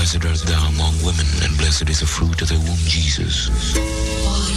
Blessed art thou among women, and blessed is the fruit of thy womb, Jesus. Water